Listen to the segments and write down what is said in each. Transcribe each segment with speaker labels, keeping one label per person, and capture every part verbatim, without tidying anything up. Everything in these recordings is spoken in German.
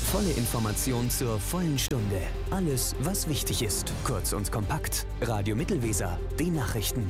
Speaker 1: volle Information zur vollen Stunde. Alles, was wichtig ist. Kurz und kompakt. Radio Mittelweser. Die Nachrichten.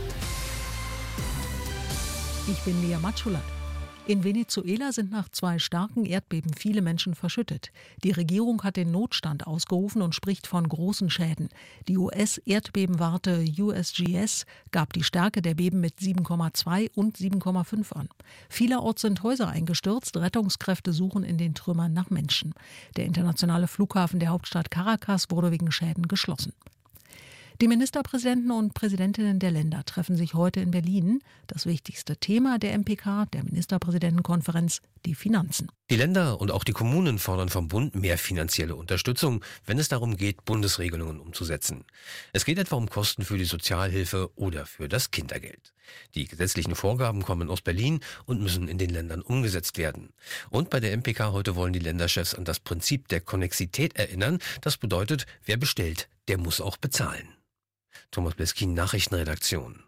Speaker 2: Ich bin Lea Matschulat. In Venezuela sind nach zwei starken Erdbeben viele Menschen verschüttet. Die Regierung hat den Notstand ausgerufen und spricht von großen Schäden. Die U S-Erdbebenwarte U S G S gab die Stärke der Beben mit sieben Komma zwei und sieben Komma fünf an. Vielerorts sind Häuser eingestürzt, Rettungskräfte suchen in den Trümmern nach Menschen. Der internationale Flughafen der Hauptstadt Caracas wurde wegen Schäden geschlossen. Die Ministerpräsidenten und Präsidentinnen der Länder treffen sich heute in Berlin. Das wichtigste Thema der M P K, der Ministerpräsidentenkonferenz, die Finanzen.
Speaker 3: Die Länder und auch die Kommunen fordern vom Bund mehr finanzielle Unterstützung, wenn es darum geht, Bundesregelungen umzusetzen. Es geht etwa um Kosten für die Sozialhilfe oder für das Kindergeld. Die gesetzlichen Vorgaben kommen aus Berlin und müssen in den Ländern umgesetzt werden. Und bei der M P K heute wollen die Länderchefs an das Prinzip der Konnexität erinnern. Das bedeutet, wer bestellt, der muss auch bezahlen. Thomas Bleskin, Nachrichtenredaktion.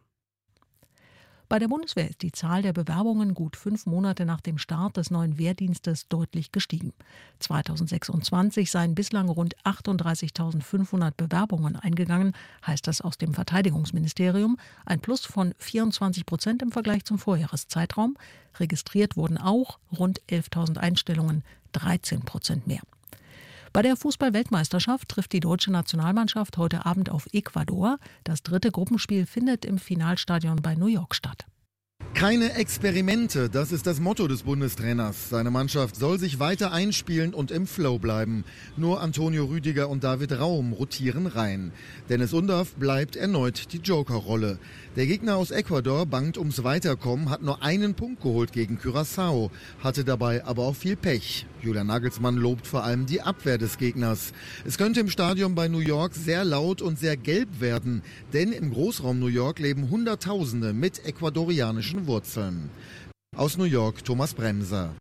Speaker 2: Bei der Bundeswehr ist die Zahl der Bewerbungen gut fünf Monate nach dem Start des neuen Wehrdienstes deutlich gestiegen. zweitausendsechsundzwanzig seien bislang rund achtunddreißigtausendfünfhundert Bewerbungen eingegangen, heißt das aus dem Verteidigungsministerium. Ein Plus von vierundzwanzig Prozent im Vergleich zum Vorjahreszeitraum. Registriert wurden auch rund elftausend Einstellungen, dreizehn Prozent mehr. Bei der Fußball-Weltmeisterschaft trifft die deutsche Nationalmannschaft heute Abend auf Ecuador. Das dritte Gruppenspiel findet im Finalstadion bei New York statt.
Speaker 4: Keine Experimente, das ist das Motto des Bundestrainers. Seine Mannschaft soll sich weiter einspielen und im Flow bleiben. Nur Antonio Rüdiger und David Raum rotieren rein. Dennis Undaff bleibt erneut die Joker-Rolle. Der Gegner aus Ecuador bangt ums Weiterkommen, hat nur einen Punkt geholt gegen Curaçao, hatte dabei aber auch viel Pech. Julian Nagelsmann lobt vor allem die Abwehr des Gegners. Es könnte im Stadion bei New York sehr laut und sehr gelb werden, denn im Großraum New York leben Hunderttausende mit ecuadorianischen Wurzeln. Aus New York Thomas Bremser.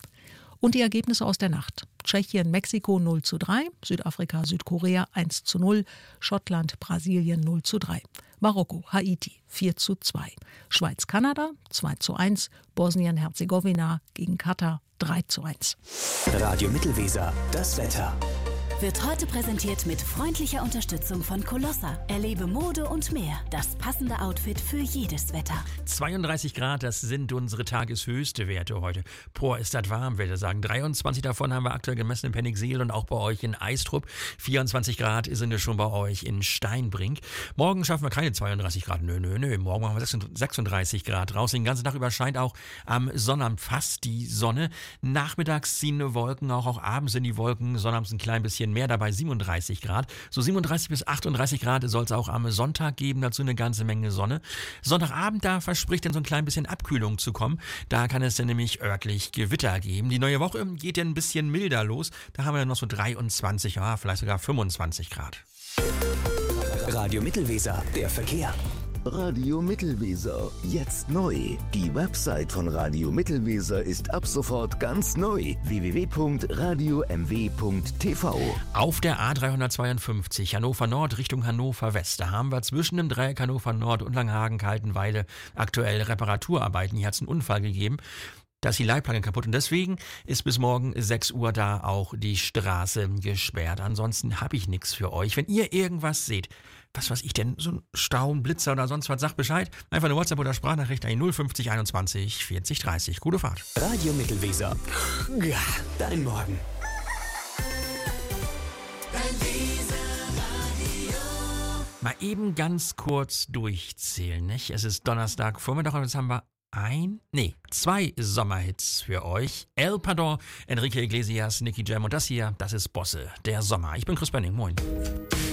Speaker 2: Und die Ergebnisse aus der Nacht. Tschechien, Mexiko null zu drei, Südafrika, Südkorea eins zu null, Schottland, Brasilien null zu drei, Marokko, Haiti vier zu zwei, Schweiz, Kanada zwei zu eins, Bosnien-Herzegowina gegen Katar drei zu eins.
Speaker 1: Radio Mittelweser, das Wetter.
Speaker 5: Wird heute präsentiert mit freundlicher Unterstützung von Colossa. Erlebe Mode und mehr. Das passende Outfit für jedes Wetter.
Speaker 6: zweiunddreißig Grad, das sind unsere tageshöchste Werte heute. Boah, ist das warm, würde ich sagen. dreiundzwanzig davon haben wir aktuell gemessen in Penningsiel und auch bei euch in Eistrup. vierundzwanzig Grad sind es schon bei euch in Steinbrink. Morgen schaffen wir keine zweiunddreißig Grad. Nö, nö, nö. Morgen machen wir sechsunddreißig Grad raus. Den ganzen Tag über scheint auch am Sonnabend fast die Sonne. Nachmittags ziehen Wolken, auch, auch abends sind die Wolken. Sonnabends ein klein bisschen mehr, dabei siebenunddreißig Grad. So siebenunddreißig bis achtunddreißig Grad soll es auch am Sonntag geben, dazu eine ganze Menge Sonne. Sonntagabend, da verspricht dann so ein klein bisschen Abkühlung zu kommen. Da kann es dann nämlich örtlich Gewitter geben. Die neue Woche geht dann ein bisschen milder los. Da haben wir dann noch so dreiundzwanzig, ja, vielleicht sogar fünfundzwanzig Grad.
Speaker 1: Radio Mittelweser, der Verkehr.
Speaker 7: Radio Mittelweser, jetzt neu. Die Website von Radio Mittelweser ist ab sofort ganz neu. w w w punkt radio m w punkt t v.
Speaker 6: Auf der A dreihundertzweiundfünfzig Hannover Nord Richtung Hannover West. Da haben wir zwischen dem Dreieck Hannover Nord und Langhagen-Kaltenweide aktuell Reparaturarbeiten. Hier hat es einen Unfall gegeben. Da ist die Leitplanke kaputt und deswegen ist bis morgen sechs Uhr da auch die Straße gesperrt. Ansonsten habe ich nichts für euch. Wenn ihr irgendwas seht, was weiß ich denn, so ein Stau, ein Blitzer oder sonst was, sagt Bescheid. Einfach eine WhatsApp oder Sprachnachricht an null fünfzig einundzwanzig vierzig dreißig. Gute Fahrt.
Speaker 1: Radio Mittelweser. Ja, dein Morgen.
Speaker 6: Mal eben ganz kurz durchzählen, nicht? Es ist Donnerstag Vormittag und jetzt haben wir ein, nee, zwei Sommerhits für euch. El Pardon, Enrique Iglesias, Nicky Jam und das hier, das ist Bosse, der Sommer. Ich bin Chris Benning, moin.